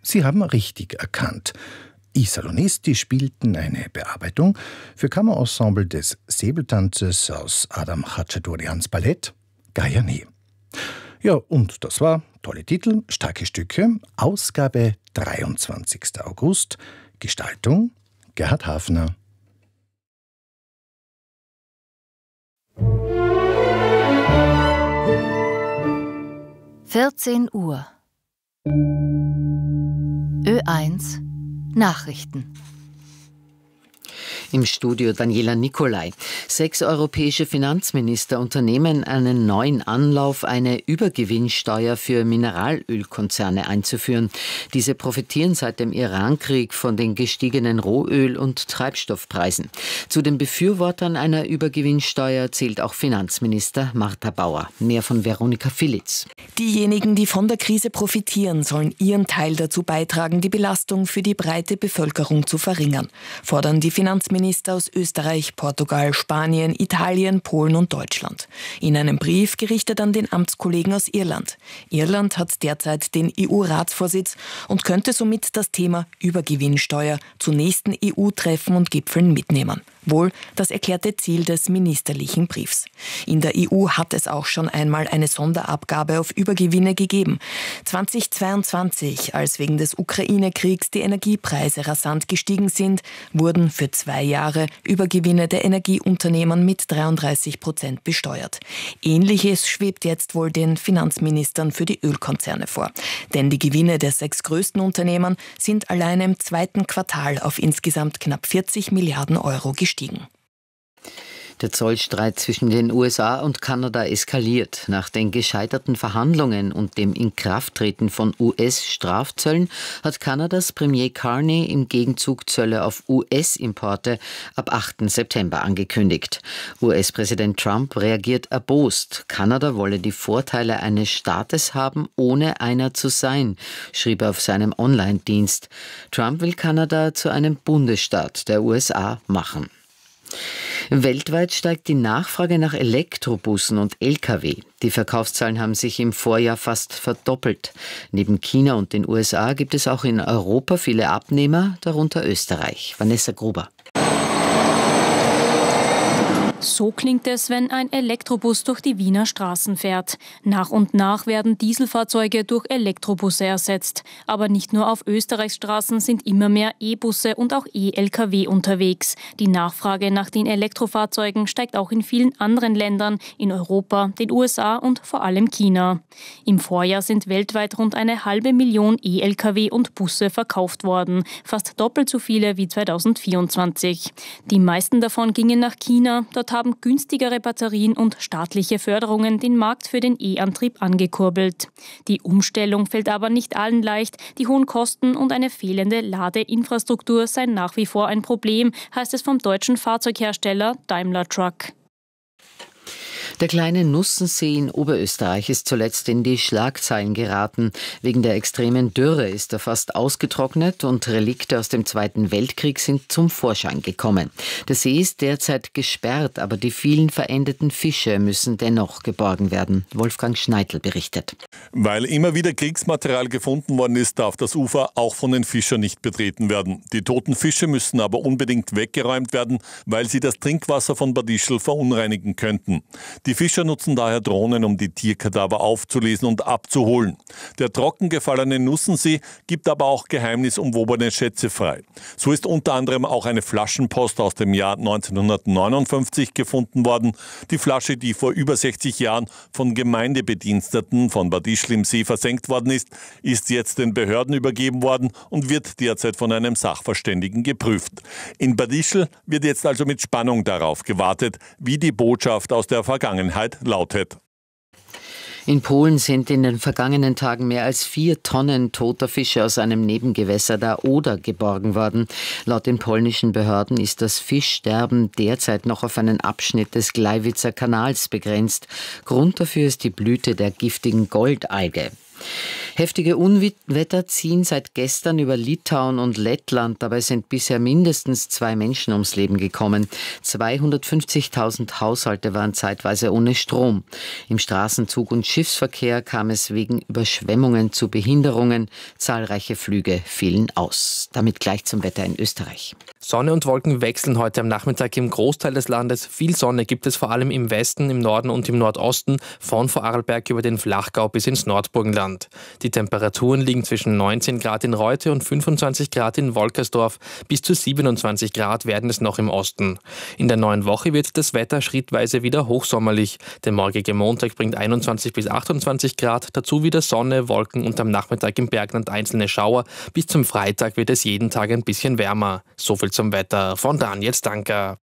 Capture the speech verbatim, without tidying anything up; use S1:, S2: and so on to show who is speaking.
S1: Sie haben richtig erkannt. I Salonisti spielten eine Bearbeitung für Kammerensemble des Säbeltanzes aus Adam Khachaturians Ballett Gayane. Ja, und das war, tolle Titel, starke Stücke, Ausgabe dreiundzwanzigster August, Gestaltung Gerhard Hafner.
S2: vierzehn Uhr. Ö eins Nachrichten.
S3: Im Studio Daniela Nicolai. Sechs europäische Finanzminister unternehmen einen neuen Anlauf, eine Übergewinnsteuer für Mineralölkonzerne einzuführen. Diese profitieren seit dem Irankrieg von den gestiegenen Rohöl- und Treibstoffpreisen. Zu den Befürwortern einer Übergewinnsteuer zählt auch Finanzminister Martha Bauer. Mehr von Veronika Filitz.
S4: Diejenigen, die von der Krise profitieren, sollen ihren Teil dazu beitragen, die Belastung für die breite Bevölkerung zu verringern, fordern die Finanzminister aus Österreich, Portugal, Spanien, Italien, Polen und Deutschland. In einem Brief gerichtet an den Amtskollegen aus Irland. Irland hat derzeit den E U-Ratsvorsitz und könnte somit das Thema Übergewinnsteuer zu nächsten E U-Treffen und Gipfeln mitnehmen. Wohl das erklärte Ziel des ministerlichen Briefs. In der E U hat es auch schon einmal eine Sonderabgabe auf Übergewinne gegeben. zweitausendzweiundzwanzig, als wegen des Ukraine-Kriegs die Energiepreise rasant gestiegen sind, wurden für zwei Jahre Übergewinne der Energieunternehmen mit dreiunddreißig Prozent besteuert. Ähnliches schwebt jetzt wohl den Finanzministern für die Ölkonzerne vor. Denn die Gewinne der sechs größten Unternehmen sind allein im zweiten Quartal auf insgesamt knapp vierzig Milliarden Euro gestiegen.
S3: Der Zollstreit zwischen den U S A und Kanada eskaliert. Nach den gescheiterten Verhandlungen und dem Inkrafttreten von U S-Strafzöllen hat Kanadas Premier Carney im Gegenzug Zölle auf U S-Importe ab achten September angekündigt. U S-Präsident Trump reagiert erbost. Kanada wolle die Vorteile eines Staates haben, ohne einer zu sein, schrieb er auf seinem Online-Dienst. Trump will Kanada zu einem Bundesstaat der U S A machen. Weltweit steigt die Nachfrage nach Elektrobussen und L K W. Die Verkaufszahlen haben sich im Vorjahr fast verdoppelt. Neben China und den U S A gibt es auch in Europa viele Abnehmer, darunter Österreich. Vanessa Gruber.
S5: So klingt es, wenn ein Elektrobus durch die Wiener Straßen fährt. Nach und nach werden Dieselfahrzeuge durch Elektrobusse ersetzt. Aber nicht nur auf Österreichs Straßen sind immer mehr E-Busse und auch E-L K W unterwegs. Die Nachfrage nach den Elektrofahrzeugen steigt auch in vielen anderen Ländern, in Europa, den U S A und vor allem China. Im Vorjahr sind weltweit rund eine halbe Million E-L K W und Busse verkauft worden. Fast doppelt so viele wie zweitausendvierundzwanzig. Die meisten davon gingen nach China. Dort haben günstigere Batterien und staatliche Förderungen den Markt für den E-Antrieb angekurbelt. Die Umstellung fällt aber nicht allen leicht. Die hohen Kosten und eine fehlende Ladeinfrastruktur seien nach wie vor ein Problem, heißt es vom deutschen Fahrzeughersteller Daimler Truck.
S3: Der kleine Nussensee in Oberösterreich ist zuletzt in die Schlagzeilen geraten. Wegen der extremen Dürre ist er fast ausgetrocknet und Relikte aus dem Zweiten Weltkrieg sind zum Vorschein gekommen. Der See ist derzeit gesperrt, aber die vielen verendeten Fische müssen dennoch geborgen werden. Wolfgang Schneidl berichtet.
S6: Weil immer wieder Kriegsmaterial gefunden worden ist, darf das Ufer auch von den Fischern nicht betreten werden. Die toten Fische müssen aber unbedingt weggeräumt werden, weil sie das Trinkwasser von Bad Ischl verunreinigen könnten. Die Fischer nutzen daher Drohnen, um die Tierkadaver aufzulesen und abzuholen. Der trockengefallene Nussensee gibt aber auch geheimnisumwobene Schätze frei. So ist unter anderem auch eine Flaschenpost aus dem Jahr neunzehnhundertneunundfünfzig gefunden worden. Die Flasche, die vor über sechzig Jahren von Gemeindebediensteten von Bad Ischl im See versenkt worden ist, ist jetzt den Behörden übergeben worden und wird derzeit von einem Sachverständigen geprüft. In Bad Ischl wird jetzt also mit Spannung darauf gewartet, wie die Botschaft aus der Vergangenheit lautet.
S3: In Polen sind in den vergangenen Tagen mehr als vier Tonnen toter Fische aus einem Nebengewässer der Oder geborgen worden. Laut den polnischen Behörden ist das Fischsterben derzeit noch auf einen Abschnitt des Gleiwitzer Kanals begrenzt. Grund dafür ist die Blüte der giftigen Goldalge. Heftige Unwetter ziehen seit gestern über Litauen und Lettland. Dabei sind bisher mindestens zwei Menschen ums Leben gekommen. zweihundertfünfzigtausend Haushalte waren zeitweise ohne Strom. Im Straßenzug- und Schiffsverkehr kam es wegen Überschwemmungen zu Behinderungen. Zahlreiche Flüge fielen aus. Damit gleich zum Wetter in Österreich.
S7: Sonne und Wolken wechseln heute am Nachmittag im Großteil des Landes. Viel Sonne gibt es vor allem im Westen, im Norden und im Nordosten, von Vorarlberg über den Flachgau bis ins Nordburgenland. Die Temperaturen liegen zwischen neunzehn Grad in Reute und fünfundzwanzig Grad in Wolkersdorf. Bis zu siebenundzwanzig Grad werden es noch im Osten. In der neuen Woche wird das Wetter schrittweise wieder hochsommerlich. Der morgige Montag bringt einundzwanzig bis achtundzwanzig Grad, dazu wieder Sonne, Wolken und am Nachmittag im Bergland einzelne Schauer. Bis zum Freitag wird es jeden Tag ein bisschen wärmer. So viel zum Wetter von Daniel Stanker.